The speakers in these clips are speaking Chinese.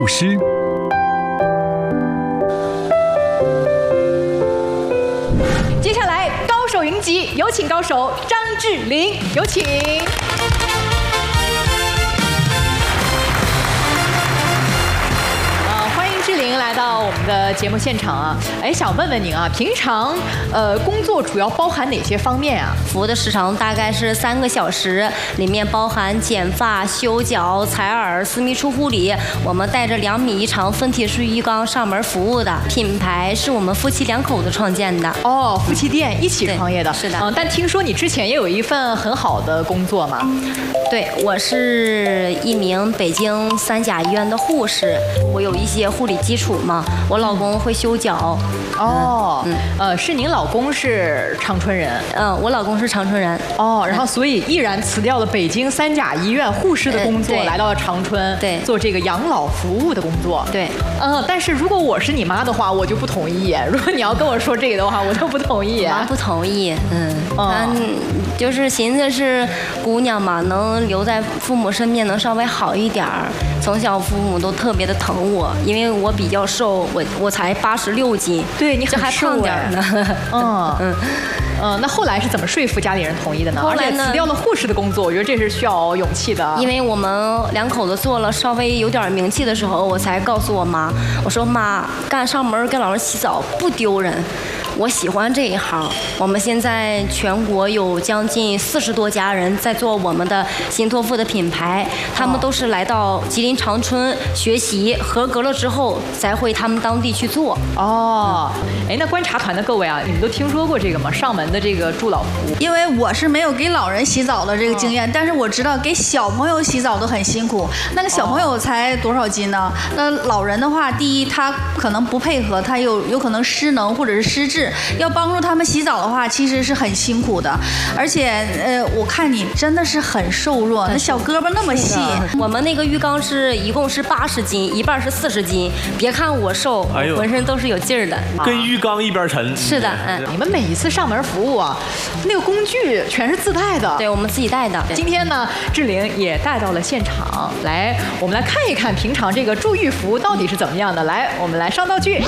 师。 接下来高手云集，有请高手张智霖，有请。智霖来到我们的节目现场啊，想问问您啊，平常工作主要包含哪些方面啊？ 服务的时长大概是3个小时，里面包含剪发、修脚、采耳、私密处护理。我们带着2米长分体式浴缸上门服务的品牌是我们夫妻2口子创建的。 哦，夫妻店一起创业的。 是的。 但听说你之前也有一份很好的工作嘛？ 对，我是一名北京3甲医院的护士，我有一些护理基础嘛。我老公会修脚。 哦，是您老公是长春人？ 我老公是长春人。 哦，然后所以毅然辞掉了北京3甲医院护士的工作，来到了长春， 对， 做这个养老服务的工作。 对， 但是如果我是你妈的话，我就不同意。如果你要跟我说这个的话，我就不同意。 妈不同意，就是寻思是姑娘嘛，能留在父母身边，能稍微好一点儿。从小父母都特别的疼我，因为我比较瘦，我才86斤， 对你这还胖点儿呢。 那后来是怎么说服家里人同意的呢？而且辞掉了护士的工作，我觉得这是需要勇气的。 因为我们2口子做了稍微有点名气的时候，我才告诉我妈，我说妈，上门给老人洗澡不丢人。我喜欢这一行。我们现在全国有将近40多家人在做我们的新托付的品牌，他们都是来到吉林长春学习，合格了之后才会他们当地去做。 那观察团的各位啊，你们都听说过这个吗？上门的这个助老服务。 因为我是没有给老人洗澡的这个经验，但是我知道给小朋友洗澡都很辛苦。那个小朋友才多少斤呢？那老人的话，第一他可能不配合，他有可能失能或者是失智。要帮助他们洗澡的话，其实是很辛苦的。而且我看你真的是很瘦弱，那小胳膊那么细。 我们那个浴缸一共是80斤，一半是40斤。别看我瘦，浑身都是有劲儿的， 跟浴缸一边沉。 是的， 你们每一次上门服务啊，那个工具全是自带的。 对，我们自己带的。 今天呢，智霖也带到了现场来，我们来看一看平常这个助浴服务到底是怎么样的。来，我们来上道具。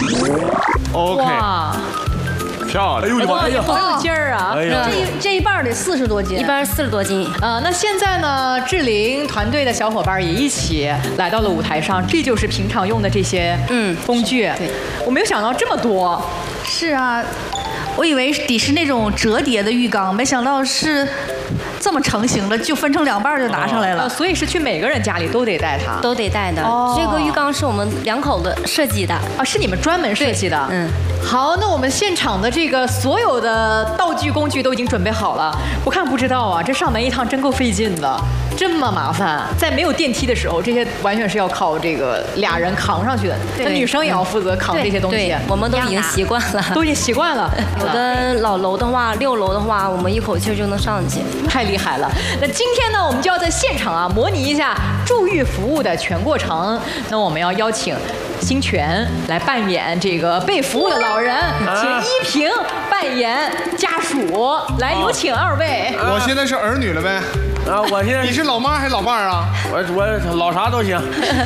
OK。哇，漂亮！哎呦我的妈呀， 好有劲儿啊！ 这一半得40多斤， 一半40多斤。 那现在呢，智霖团队的小伙伴也一起来到了舞台上，这就是平常用的这些工具。 对， 我没有想到这么多。 是啊，我以为底是那种折叠的浴缸，没想到是这么成型的，就分成2半就拿上来了。 所以是去每个人家里都得带它， 都得带的。这个浴缸是我们2口子设计的啊，是你们专门设计的。好，那我们现场的这个所有的道具工具都已经准备好了。不看不知道啊，这上门一趟真够费劲的，这么麻烦。在没有电梯的时候，这些完全是要靠这个2人扛上去的。那女生也要负责扛这些东西。 我们都已经习惯了， 都已经习惯了。 有的老楼的话，6楼的话，我们一口气就能上去， 太厉害了。那今天呢，我们就要在现场啊，模拟一下助浴服务的全过程。那我们要邀请新泉来扮演这个被服务的老人，请依萍扮演家属。来，有请2位。 我现在是儿女了呗？ 我现在你是老妈还是老伴儿啊？ 我老啥都行。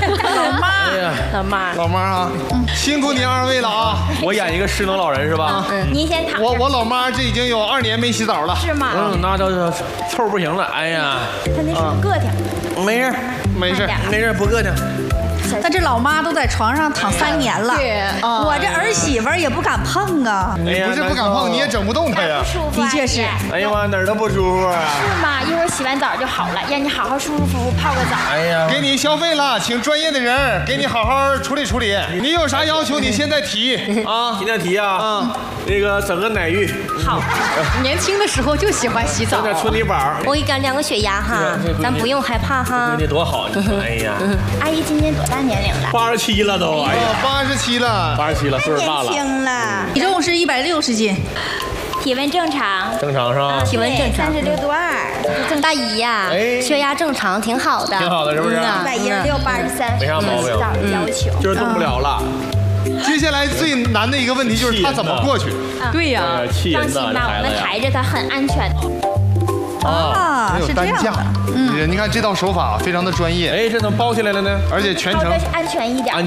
老妈啊，辛苦您2位了啊！ 我演一个失能老人是吧？ 您先躺。 我老妈这已经有2年没洗澡了。 是吗？ 那都臭不行了。哎呀， 他那是不硌挺。 没事，没事，不硌挺。 但这老妈都在床上躺3年了， 对， 我这儿媳妇也不敢碰啊。 你不是不敢碰，你也整不动她呀。 的确是。 哎呀妈，哪儿都不舒服啊。 是吗？一会儿洗完澡就好了，让你好好舒舒服服泡个澡。 哎呀， 给你消费了，请专业的人给你好好处理处理。你有啥要求，你现在提啊。 现在提啊。那个整个奶浴。 好。 年轻的时候就喜欢洗澡。 整点春梨宝。 我给干2个血压哈，咱不用害怕哈。 那多好！哎呀， 阿姨今年多大年龄了 ？87了都。哎呀 ，87了 ，87了，岁数大了。 年轻了。 体重是160斤。 体温正常。 正常是吧？ 体温正常。 36.2。 大姨呀，血压正常，挺好的。 挺好的，是不是 ？116/83。 没啥毛病。 洗澡的要求。 就是动不了了。 接下来最难的一个问题就是他怎么过去？ 对呀， 放心吧，我们抬着他很安全。 没有担架。你看这道手法非常的专业。 哎，这怎么包起来了呢？ 而且全程包的安全一点。